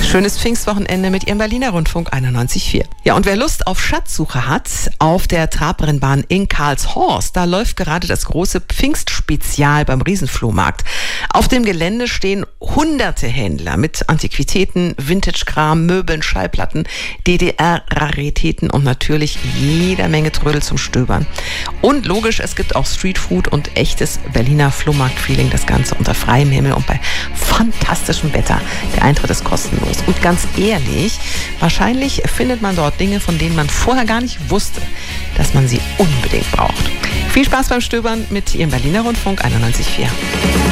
Schönes Pfingstwochenende mit Ihrem Berliner Rundfunk 91.4. Ja, und wer Lust auf Schatzsuche hat, auf der Trabrennbahn in Karlshorst, da läuft gerade das große Pfingstspezial beim Riesenflohmarkt. Auf dem Gelände stehen hunderte Händler mit Antiquitäten, Vintage-Kram, Möbeln, Schallplatten, DDR-Raritäten und natürlich jeder Menge Trödel zum Stöbern. Und logisch, es gibt auch Streetfood und echtes Berliner Flohmarkt-Feeling, das Ganze unter freiem Himmel und bei fantastischem Wetter. Der Eintritt ist kostenlos. Und ganz ehrlich, wahrscheinlich findet man dort Dinge, von denen man vorher gar nicht wusste, dass man sie unbedingt braucht. Viel Spaß beim Stöbern mit Ihrem Berliner Rundfunk 91.4.